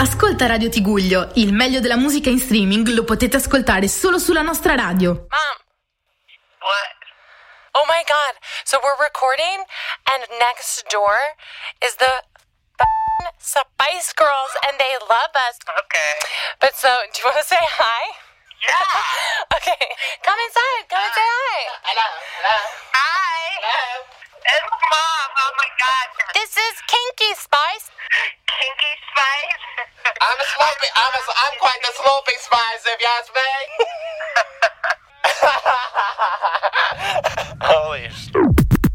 Ascolta Radio Tiguglio, il meglio della musica in streaming lo potete ascoltare solo sulla nostra radio. Mom. What? Oh my God. So we're recording and next door is the Spice Girls and they love us. Okay. But so, do you want to say hi? Yeah. Okay. Come inside. Come and say hi. Hello. Hi. Hello. It's Mom. Oh my God. This is Kinky Spice. Kinky Spice. I'm quite the sloping Spice, if you ask me. Holy